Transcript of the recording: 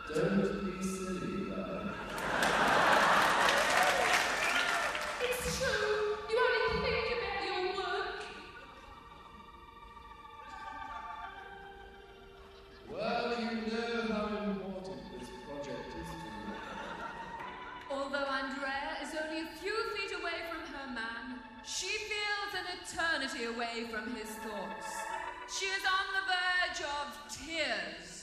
Don't be silly, love. It's true. You only think about your work. Well, you know how important this project is to me. Although Andrea is only a few feet away from her man, she feels an eternity away from his thoughts. She is on the verge of tears.